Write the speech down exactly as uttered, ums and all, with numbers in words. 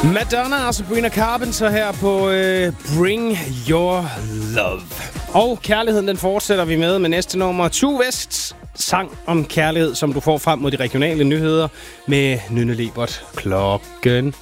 Madonna og Sabrina Carpenter her på øh, Bring Your Love. Og kærligheden, den fortsætter vi med med næste nummer. Two Wests sang om kærlighed, som du får frem mod de regionale nyheder med Nynne Lebert klokken